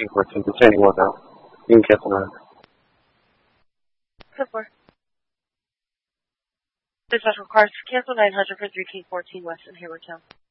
King 14, descending 1 now. You can cancel that. 10-4. Dispatch requires cancel 900 for 3 King 14 West in Hayward Town.